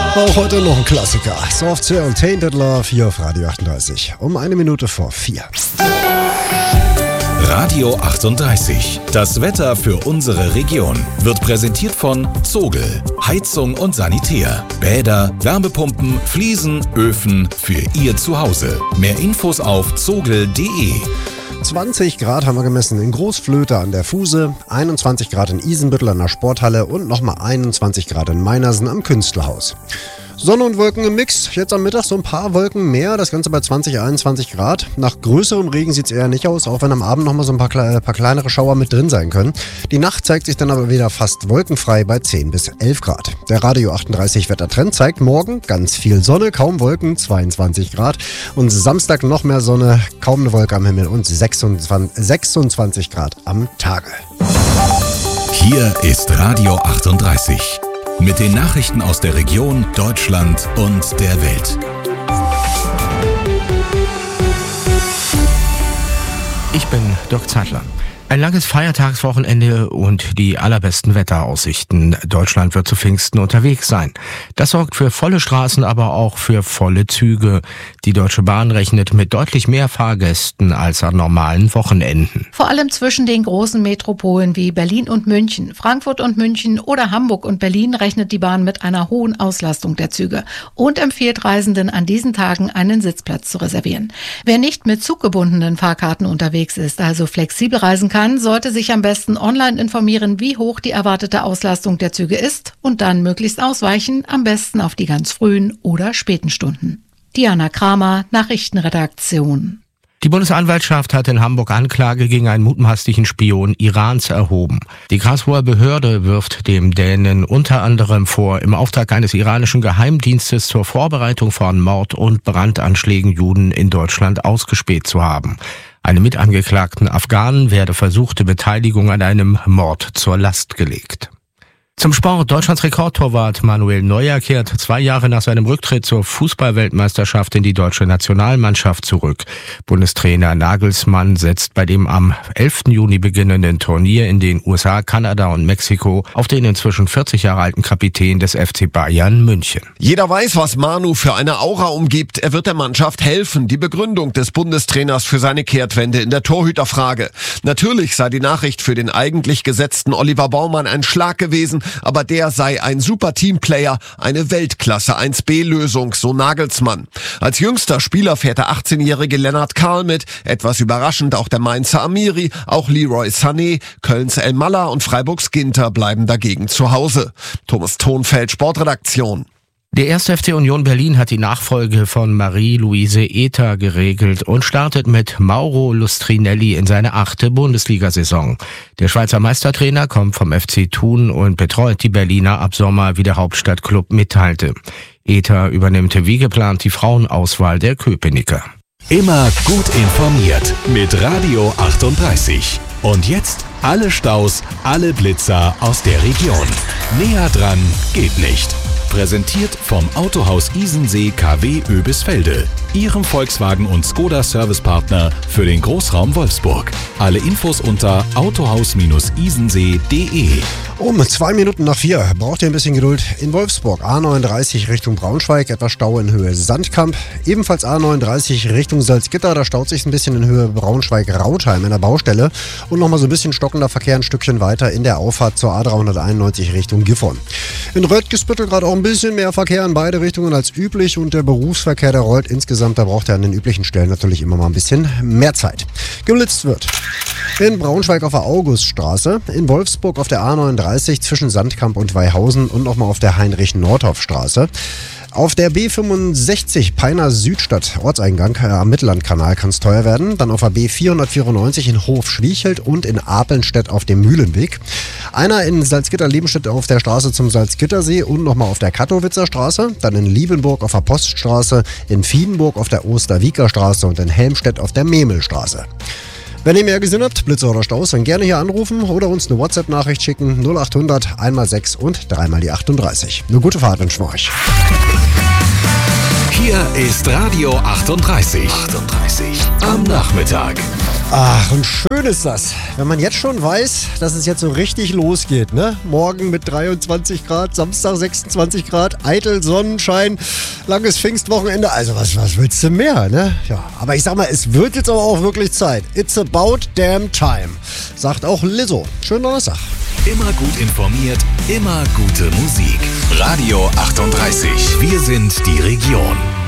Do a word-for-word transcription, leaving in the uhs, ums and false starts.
Auch heute noch ein Klassiker. Soft Cell und Tainted Love hier auf Radio achtunddreißig. Um eine Minute vor vier. Radio achtunddreißig. Das Wetter für unsere Region wird präsentiert von Zogel. Heizung und Sanitär. Bäder, Wärmepumpen, Fliesen, Öfen für Ihr Zuhause. Mehr Infos auf zogel punkt de. zwanzig Grad haben wir gemessen in Großflöte an der Fuse, einundzwanzig Grad in Isenbüttel an der Sporthalle und nochmal einundzwanzig Grad in Meinersen am Künstlerhaus. Sonne und Wolken im Mix, jetzt am Mittag so ein paar Wolken mehr, das Ganze bei zwanzig, einundzwanzig Grad. Nach größerem Regen sieht es eher nicht aus, auch wenn am Abend nochmal so ein paar, kle- paar kleinere Schauer mit drin sein können. Die Nacht zeigt sich dann aber wieder fast wolkenfrei bei zehn bis elf Grad. Der Radio achtunddreißig Wettertrend zeigt morgen ganz viel Sonne, kaum Wolken, zweiundzwanzig Grad. Und Samstag noch mehr Sonne, kaum eine Wolke am Himmel und sechsundzwanzig, sechsundzwanzig Grad am Tage. Hier ist Radio achtunddreißig. Mit den Nachrichten aus der Region, Deutschland und der Welt. Ich bin Dirk Zeitler. Ein langes Feiertagswochenende und die allerbesten Wetteraussichten. Deutschland wird zu Pfingsten unterwegs sein. Das sorgt für volle Straßen, aber auch für volle Züge. Die Deutsche Bahn rechnet mit deutlich mehr Fahrgästen als an normalen Wochenenden. Vor allem zwischen den großen Metropolen wie Berlin und München, Frankfurt und München oder Hamburg und Berlin rechnet die Bahn mit einer hohen Auslastung der Züge und empfiehlt Reisenden an diesen Tagen einen Sitzplatz zu reservieren. Wer nicht mit zuggebundenen Fahrkarten unterwegs ist, also flexibel reisen kann, sollte sich am besten online informieren, wie hoch die erwartete Auslastung der Züge ist und dann möglichst ausweichen, am besten auf die ganz frühen oder späten Stunden. Diana Kramer, Nachrichtenredaktion. Die Bundesanwaltschaft hat in Hamburg Anklage gegen einen mutmaßlichen Spion Irans erhoben. Die Karlsruher Behörde wirft dem Dänen unter anderem vor, im Auftrag eines iranischen Geheimdienstes zur Vorbereitung von Mord- und Brandanschlägen Juden in Deutschland ausgespäht zu haben. Einem mitangeklagten Afghanen werde versuchte Beteiligung an einem Mord zur Last gelegt. Zum Sport. Deutschlands Rekordtorwart Manuel Neuer kehrt zwei Jahre nach seinem Rücktritt zur Fußball-Weltmeisterschaft in die deutsche Nationalmannschaft zurück. Bundestrainer Nagelsmann setzt bei dem am elften Juni beginnenden Turnier in den U S A, Kanada und Mexiko auf den inzwischen vierzig Jahre alten Kapitän des F C Bayern München. Jeder weiß, was Manu für eine Aura umgibt. Er wird der Mannschaft helfen. Die Begründung des Bundestrainers für seine Kehrtwende in der Torhüterfrage. Natürlich sei die Nachricht für den eigentlich gesetzten Oliver Baumann ein Schlag gewesen, aber der sei ein super Teamplayer, eine Weltklasse eins B Lösung, so Nagelsmann. Als jüngster Spieler fährt der achtzehnjährige Lennart Karl mit, etwas überraschend auch der Mainzer Amiri, auch Leroy Sané, Kölns El Malla und Freiburgs Ginter bleiben dagegen zu Hause. Thomas Thonfeld, Sportredaktion. Der erste F C Union Berlin hat die Nachfolge von Marie-Louise Ether geregelt und startet mit Mauro Lustrinelli in seine achte Bundesliga-Saison. Der Schweizer Meistertrainer kommt vom F C Thun und betreut die Berliner ab Sommer, wie der Hauptstadtklub mitteilte. Ether übernimmt wie geplant die Frauenauswahl der Köpenicker. Immer gut informiert mit Radio achtunddreißig. Und jetzt alle Staus, alle Blitzer aus der Region. Näher dran geht nicht. Präsentiert vom Autohaus Isensee K W Oebisfelde, Ihrem Volkswagen- und Skoda-Servicepartner für den Großraum Wolfsburg. Alle Infos unter autohaus isensee punkt de. Um zwei Minuten nach vier braucht ihr ein bisschen Geduld. In Wolfsburg A neununddreißig Richtung Braunschweig, etwas Stau in Höhe Sandkamp. Ebenfalls A neununddreißig Richtung Salzgitter, da staut sich ein bisschen in Höhe Braunschweig-Rautheim in der Baustelle. Und nochmal so ein bisschen stockender Verkehr ein Stückchen weiter in der Auffahrt zur A dreihunderteinundneunzig Richtung Gifhorn. In Röttgesbüttel gerade auch ein bisschen mehr Verkehr in beide Richtungen als üblich und der Berufsverkehr, der rollt insgesamt, da braucht er an den üblichen Stellen natürlich immer mal ein bisschen mehr Zeit. Geblitzt wird in Braunschweig auf der Auguststraße, in Wolfsburg auf der A neununddreißig zwischen Sandkamp und Weihausen und nochmal auf der Heinrich-Nordhoff-Straße. Auf der B fünfundsechzig Peiner Südstadt, Ortseingang äh, am Mittellandkanal, kann es teuer werden. Dann auf der B vierhundertvierundneunzig in Hof-Schwiechelt und in Apelnstedt auf dem Mühlenweg. Einer in Salzgitter-Lebenstedt auf der Straße zum Salzgittersee und nochmal auf der Kattowitzer Straße. Dann in Liebenburg auf der Poststraße, in Wiedenburg auf der Osterwieker Straße und in Helmstedt auf der Memelstraße. Wenn ihr mehr gesehen habt, Blitze oder Staus, dann gerne hier anrufen oder uns eine WhatsApp-Nachricht schicken. null achthundert einmal sechs und dreimal die achtunddreißig. Eine gute Fahrt wünschen wir euch. Hier ist Radio achtunddreißig. achtunddreißig am Nachmittag. Ach, und schön ist das, wenn man jetzt schon weiß, dass es jetzt so richtig losgeht, ne? Morgen mit dreiundzwanzig Grad, Samstag sechsundzwanzig Grad, eitel Sonnenschein, langes Pfingstwochenende. Also was, was willst du mehr, ne? Ja, aber ich sag mal, es wird jetzt aber auch wirklich Zeit. It's about damn time, sagt auch Lizzo. Schönen Donnerstag. Immer gut informiert, immer gute Musik. Radio achtunddreißig. Wir sind die Region.